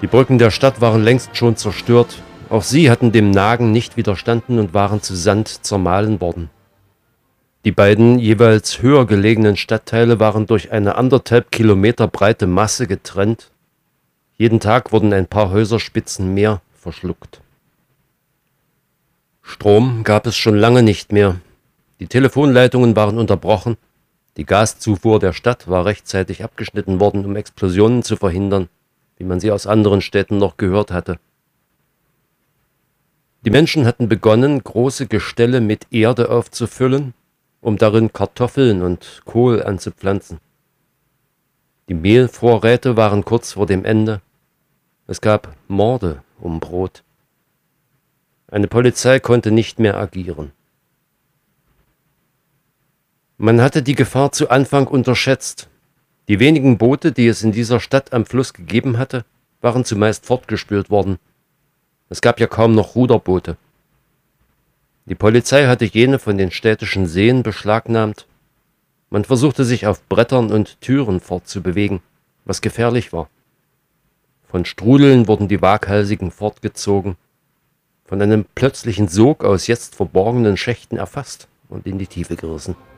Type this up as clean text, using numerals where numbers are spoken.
Die Brücken der Stadt waren längst schon zerstört. Auch sie hatten dem Nagen nicht widerstanden und waren zu Sand zermahlen worden. Die beiden jeweils höher gelegenen Stadtteile waren durch eine 1,5 Kilometer breite Masse getrennt. Jeden Tag wurden ein paar Häuserspitzen mehr verschluckt. Strom gab es schon lange nicht mehr. Die Telefonleitungen waren unterbrochen. Die Gaszufuhr der Stadt war rechtzeitig abgeschnitten worden, um Explosionen zu verhindern, wie man sie aus anderen Städten noch gehört hatte. Die Menschen hatten begonnen, große Gestelle mit Erde aufzufüllen, um darin Kartoffeln und Kohl anzupflanzen. Die Mehlvorräte waren kurz vor dem Ende. Es gab Morde um Brot. Eine Polizei konnte nicht mehr agieren. Man hatte die Gefahr zu Anfang unterschätzt. Die wenigen Boote, die es in dieser Stadt am Fluss gegeben hatte, waren zumeist fortgespült worden. Es gab ja kaum noch Ruderboote. Die Polizei hatte jene von den städtischen Seen beschlagnahmt. Man versuchte sich auf Brettern und Türen fortzubewegen, was gefährlich war. Von Strudeln wurden die Waghalsigen fortgezogen, von einem plötzlichen Sog aus jetzt verborgenen Schächten erfasst und in die Tiefe gerissen.